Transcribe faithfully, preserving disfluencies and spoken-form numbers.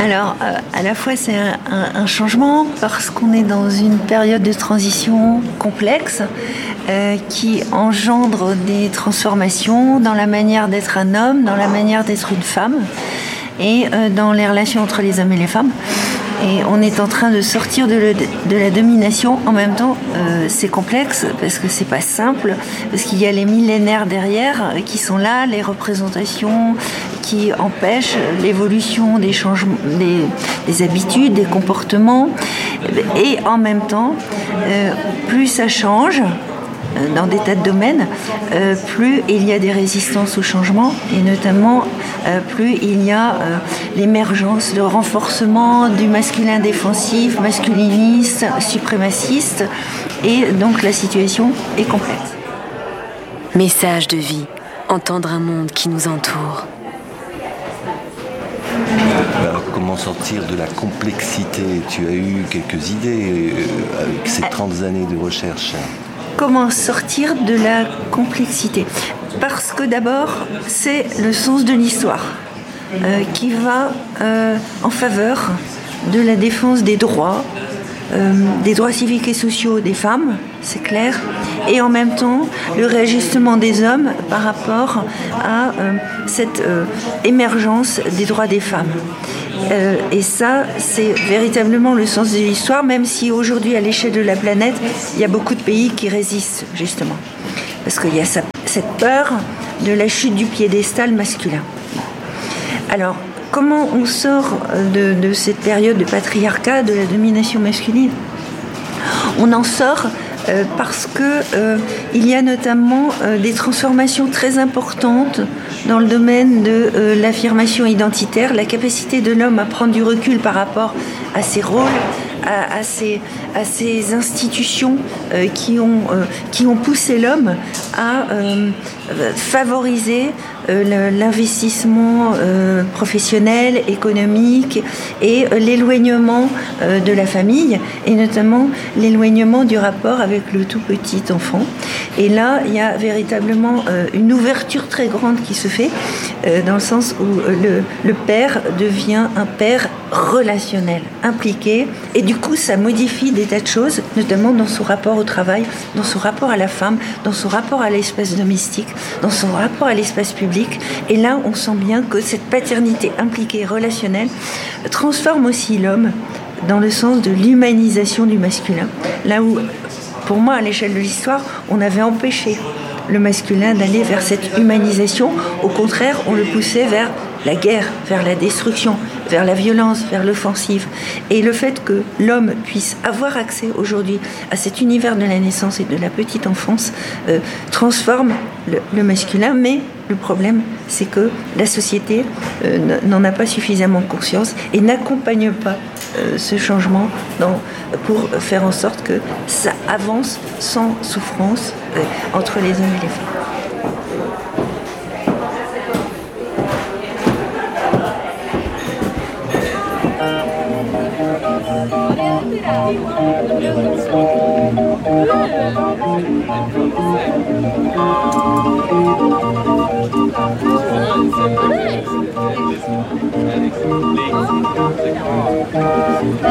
Alors, euh, à la fois, c'est un, un, un changement parce qu'on est dans une période de transition complexe euh, qui engendre des transformations dans la manière d'être un homme, dans la manière d'être une femme et euh, dans les relations entre les hommes et les femmes. Et on est en train de sortir de, le, de la domination. En même temps, euh, c'est complexe parce que c'est pas simple, parce qu'il y a les millénaires derrière qui sont là, les représentations qui empêchent l'évolution des changements, des, des habitudes, des comportements. Et en même temps, euh, plus ça change, dans des tas de domaines, euh, plus il y a des résistances au changement et notamment euh, plus il y a euh, l'émergence, le renforcement du masculin défensif, masculiniste, suprémaciste et donc la situation est complexe. Message de vie, entendre un monde qui nous entoure. Alors, comment sortir de la complexité? Tu as eu quelques idées euh, avec ces trente années de recherche. Comment sortir de la complexité? Parce que d'abord, c'est le sens de l'histoire euh, qui va euh, en faveur de la défense des droits, euh, des droits civiques et sociaux des femmes, c'est clair, et en même temps le réajustement des hommes par rapport à euh, cette euh, émergence des droits des femmes. Euh, et ça, c'est véritablement le sens de l'histoire, même si aujourd'hui, à l'échelle de la planète, il y a beaucoup de pays qui résistent, justement. Parce qu'il y a cette peur de la chute du piédestal masculin. Alors, comment on sort de, de cette période de patriarcat, de la domination masculine? On en sort euh, parce que euh, il y a notamment euh, des transformations très importantes dans le domaine de euh, l'affirmation identitaire, la capacité de l'homme à prendre du recul par rapport à ses rôles, à, à, ces, à ces institutions euh, qui, ont, euh, qui ont poussé l'homme à euh, favoriser euh, l'investissement euh, professionnel, économique et euh, l'éloignement euh, de la famille et notamment l'éloignement du rapport avec le tout petit enfant. Et là, il y a véritablement euh, une ouverture très grande qui se fait euh, dans le sens où euh, le, le père devient un père relationnel, impliqué, et du coup ça modifie des tas de choses, notamment dans son rapport au travail, dans son rapport à la femme, dans son rapport à l'espace domestique, dans son rapport à l'espace public. Et là on sent bien que cette paternité impliquée, relationnelle, transforme aussi l'homme dans le sens de l'humanisation du masculin. Là où, pour moi, à l'échelle de l'histoire, on avait empêché le masculin d'aller vers cette humanisation. Au contraire, on le poussait vers la guerre, vers la destruction, vers la violence, vers l'offensive. Et le fait que l'homme puisse avoir accès aujourd'hui à cet univers de la naissance et de la petite enfance euh, transforme le, le masculin, mais le problème, c'est que la société euh, n'en a pas suffisamment conscience et n'accompagne pas euh, ce changement dans, pour faire en sorte que ça avance sans souffrance euh, entre les hommes et les femmes. Alex,